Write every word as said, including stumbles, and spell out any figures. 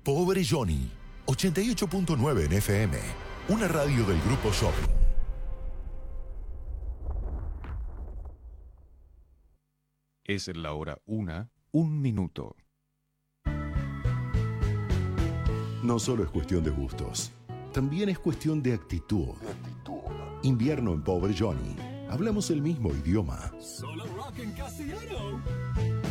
Pobre Johnny, ochenta y ocho punto nueve en F M, una radio del Grupo Shopping. Es la hora una, un minuto. No solo es cuestión de gustos, también es cuestión de actitud. Invierno en Pobre Johnny. Hablamos el mismo idioma. Solo rock en castellano.